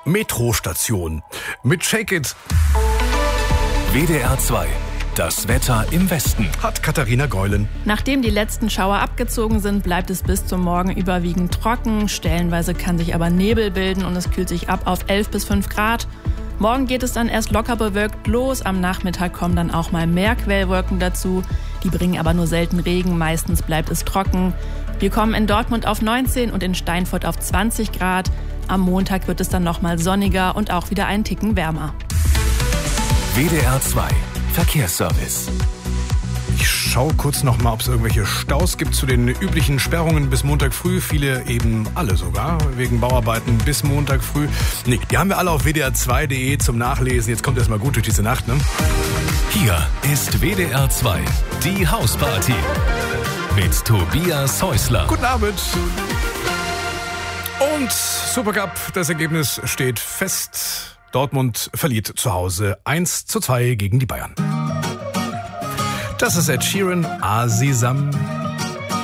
Metrostation. Mit Shake It WDR 2. Das Wetter im Westen. hat Katharina Geulen. Nachdem die letzten Schauer abgezogen sind, bleibt es bis zum Morgen überwiegend trocken. Stellenweise kann sich aber Nebel bilden und es kühlt sich ab auf 11 bis 5 Grad. Morgen geht es dann erst locker bewölkt los. Am Nachmittag kommen dann auch mal mehr Quellwolken dazu. Die bringen aber nur selten Regen. Meistens bleibt es trocken. Wir kommen in Dortmund auf 19 und in Steinfurt auf 20 Grad. Am Montag wird es dann nochmal sonniger und auch wieder einen Ticken wärmer. WDR 2. Verkehrsservice. Ich schaue kurz noch mal, ob es irgendwelche Staus gibt zu den üblichen Sperrungen bis Montag früh. Viele eben alle sogar, wegen Bauarbeiten bis Montag früh. Nee, die haben wir alle auf wdr2.de zum Nachlesen. Jetzt kommt erstmal gut durch diese Nacht, ne? Hier ist WDR 2. Die Hausparty. Mit Tobias Häusler. Guten Abend. Und Supercup, das Ergebnis steht fest. Dortmund verliert zu Hause 1:2 gegen die Bayern. Das ist Ed Sheeran, Asisam.